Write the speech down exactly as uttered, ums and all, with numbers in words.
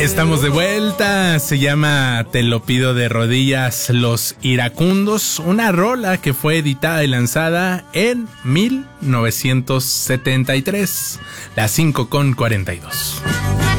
Estamos de vuelta, se llama Te lo pido de rodillas, Los Iracundos, una rola que fue editada y lanzada en mil novecientos setenta y tres, las cinco con cuarenta y dos.